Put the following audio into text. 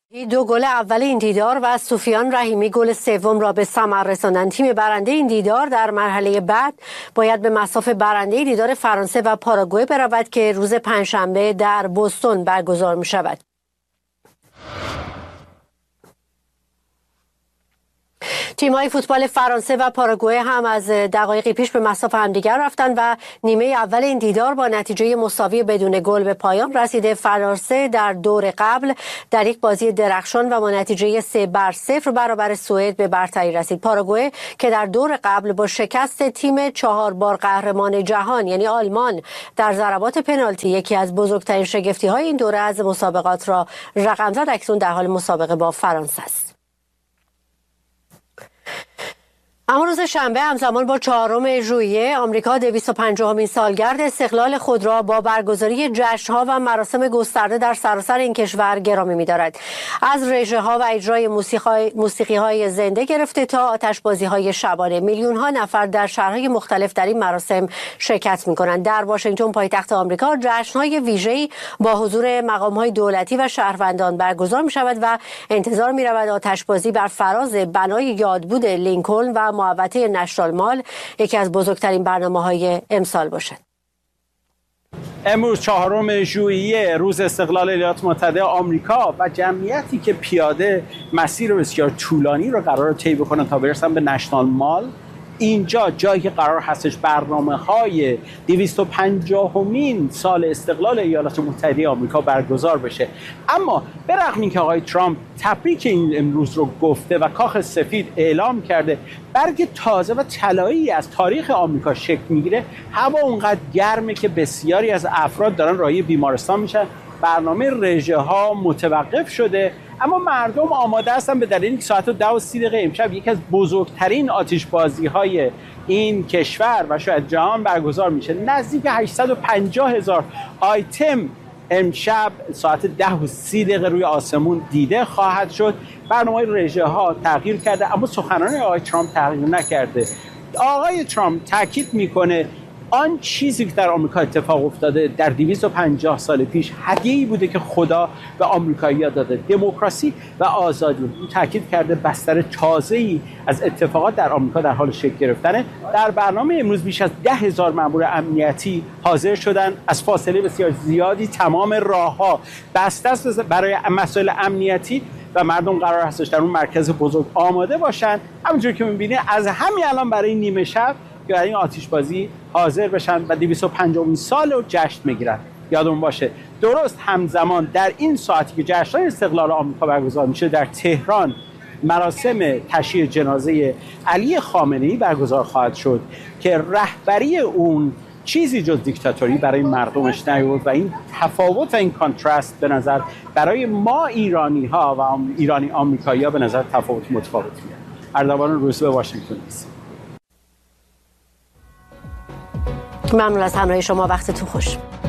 دو گل اول این دیدار و سفیان رحیمی گل سوم را به ثمر رساندند. تیم برنده این دیدار در مرحله بعد باید به مصاف برنده دیدار فرانسه و پاراگوئه برود که روز پنجشنبه در بوستون برگزار می شود. تیم‌های فوتبال فرانسه و پاراگوئه هم از دقایقی پیش به مصاف همدیگر رفتند و نیمه اول این دیدار با نتیجه مساوی بدون گل به پایان رسیده. فرانسه در دور قبل در یک بازی درخشان و با نتیجه 3-0 برابر سوئد به برتری رسید. پاراگوئه که در دور قبل با شکست تیم 4 بار قهرمان جهان یعنی آلمان در ضربات پنالتی یکی از بزرگترین شگفتی‌های این دوره از مسابقات را رقم زد، اکنون در حال مسابقه با فرانسه است. اما روز شنبه همزمان با 4 ژوئیه آمریکا 250مین سالگرد استقلال خود را با برگزاری جشن‌ها و مراسم گسترده در سراسر این کشور گرامی می‌دارد. از رژه‌ها و اجرای موسیقی‌های زنده گرفته تا آتش‌بازی‌های شبانه، میلیون‌ها نفر در شهرهای مختلف در این مراسم شرکت می‌کنند. در واشنگتن پایتخت آمریکا جشن‌های ویژه‌ای با حضور مقام‌های دولتی و شهروندان برگزار می‌شود و انتظار می‌رود آتش‌بازی بر فراز بنای یادبود لینکلن و محوطه نشنال مال یکی از بزرگترین برنامه‌های امسال باشد. امروز 4 ژوئیه روز استقلال ایالات متحده آمریکا و جمعیتی که پیاده مسیر بسیار طولانی رو قرار طی بکنن تا برسن به نشنال مال، اینجا جایی که قرار هستش برنامه‌های 250مین سال استقلال ایالات متحده آمریکا برگزار بشه. اما به رغم اینکه آقای ترامپ تبریک این امروز رو گفته و کاخ سفید اعلام کرده برگ تازه و طلایی از تاریخ آمریکا شکل میگیره، هوا اونقدر گرمه که بسیاری از افراد دارن راهی بیمارستان میشن. برنامه رژه‌ها متوقف شده، اما مردم آماده هستن به دلیل اینکه ساعت 10:30 امشب یکی از بزرگترین آتش‌بازی‌های این کشور و شاید جهان برگزار میشه. نزدیک 850,000 آیتم امشب ساعت 10:30 روی آسمون دیده خواهد شد. برنامه رژه‌ها تغییر کرده اما سخنان آقای ترامپ تغییر نکرده. آقای ترامپ تاکید میکنه آن چیزی که در آمریکا اتفاق افتاده در 250 سال پیش هدیه‌ای بوده که خدا به آمریکایی‌ها داده، دموکراسی و آزادی. این تاکید کرده بستر تازه‌ای از اتفاقات در آمریکا در حال شکل گرفتنه. در برنامه امروز بیش از 10,000 مأمور امنیتی حاضر شدن. از فاصله بسیار زیادی تمام راه‌ها بسته است برای مسائل امنیتی و مردم قرار هستش در اون مرکز بزرگ آماده باشن. همونجوری که می‌بینید از همین الان برای نیمه شب که برای این آتش‌بازی حاضر بشن و 250مین سال رو جشن میگیرن. یادمون باشه درست همزمان در این ساعتی که جشن استقلال آمریکا برگزار میشه در تهران مراسم تشییع جنازه علی خامنه‌ای برگزار خواهد شد که رهبری اون چیزی جز دیکتاتوری برای مردمش نیاورد و این تفاوت و این کانترست به نظر برای ما ایرانی‌ها و ایرانی آمریکایی‌ها به نظر تفاوت متفاوتی میاد. اردوان روزی به واشنگتن دی. ممنون از همراهی شما، وقتتون خوش.